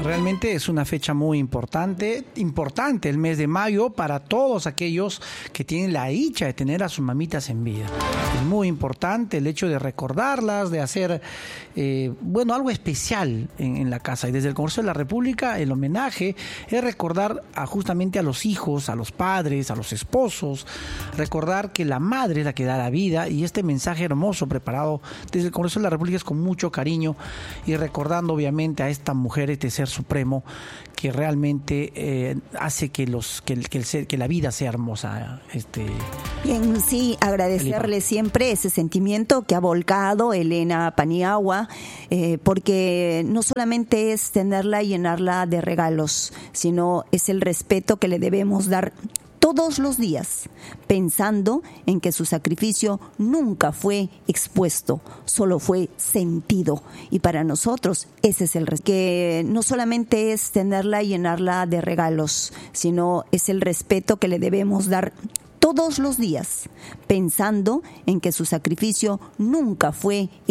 Realmente es una fecha muy importante el mes de mayo para todos aquellos que tienen la dicha de tener a sus mamitas en vida. Es muy importante el hecho de recordarlas, de hacer, algo especial en la casa. Y desde el Congreso de la República, el homenaje es recordar justamente a los hijos, a los padres, a los esposos, recordar que la madre es la que da la vida, y este mensaje hermoso preparado desde el Congreso de la República es con mucho cariño y recordando obviamente a esta mujer, este ser supremo que realmente hace que la vida sea hermosa. Bien, sí, agradecerle siempre ese sentimiento que ha volcado Elena Paniagua, porque no solamente es tenerla y llenarla de regalos, sino es el respeto que le debemos dar todos los días, pensando en que su sacrificio nunca fue expuesto, solo fue sentido. Y para nosotros ese es el respeto, que no solamente es tenerla y llenarla de regalos, sino es el respeto que le debemos dar todos los días, pensando en que su sacrificio nunca fue